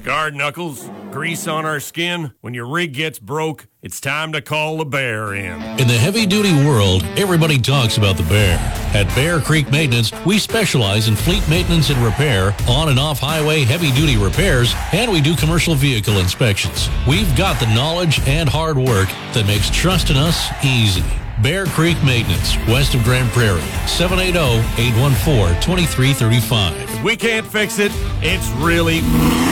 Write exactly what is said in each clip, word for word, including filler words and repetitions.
Guard knuckles, grease on our skin. When your rig gets broke, it's time to call the Bear in. In the heavy-duty world, everybody talks about the Bear. At Bear Creek Maintenance, we specialize in fleet maintenance and repair, on and off highway heavy-duty repairs, and we do commercial vehicle inspections. We've got the knowledge and hard work that makes trusting us easy. Bear Creek Maintenance, west of Grand Prairie, seven eight zero, eight one four, two three three five. If we can't fix it, it's really...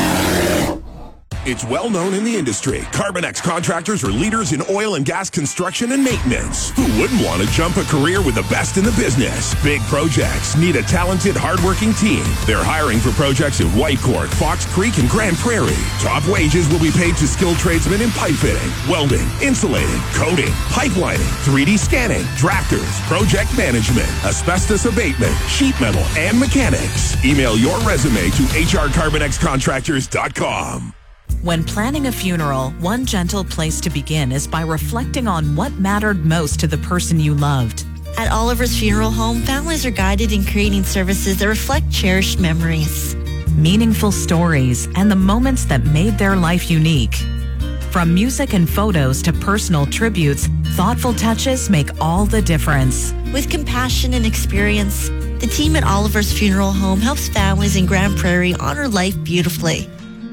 It's well known in the industry. Carbonex contractors are leaders in oil and gas construction and maintenance. Who wouldn't want to jump a career with the best in the business? Big projects need a talented, hardworking team. They're hiring for projects in Whitecourt, Fox Creek, and Grand Prairie. Top wages will be paid to skilled tradesmen in pipe fitting, welding, insulating, coating, pipelining, three D scanning, drafters, project management, asbestos abatement, sheet metal, and mechanics. Email your resume to h r carbonex contractors dot com. When planning a funeral, one gentle place to begin is by reflecting on what mattered most to the person you loved. At Oliver's Funeral Home, families are guided in creating services that reflect cherished memories, meaningful stories, and the moments that made their life unique. From music and photos to personal tributes, thoughtful touches make all the difference. With compassion and experience, the team at Oliver's Funeral Home helps families in Grand Prairie honor life beautifully.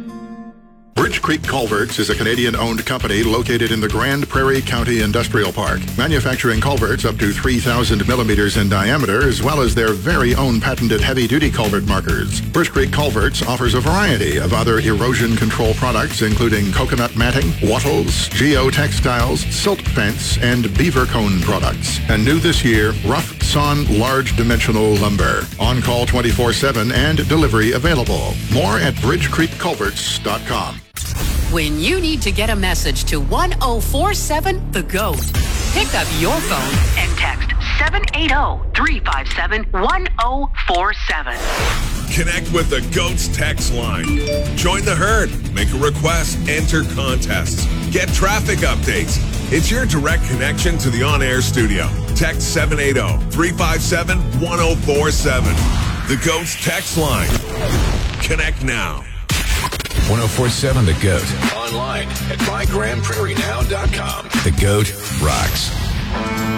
Bridge Creek Culverts is a Canadian-owned company located in the Grand Prairie County Industrial Park, manufacturing culverts up to three thousand millimeters in diameter, as well as their very own patented heavy-duty culvert markers. Bridge Creek Culverts offers a variety of other erosion control products, including coconut matting, wattles, geotextiles, silt fence, and beaver cone products. And new this year, rough sawn large dimensional lumber. On-call twenty-four seven and delivery available. More at bridge creek culverts dot com. When you need to get a message to one oh four seven The GOAT, pick up your phone and text seven eight zero, three five seven, one oh four seven. Connect with the GOAT's text line. Join the herd. Make a request. Enter contests. Get traffic updates. It's your direct connection to the on-air studio. Text seven eight zero, three five seven, one oh four seven. The GOAT's text line. Connect now. one oh four seven The GOAT. Online at my grand prairie now dot com. The GOAT rocks.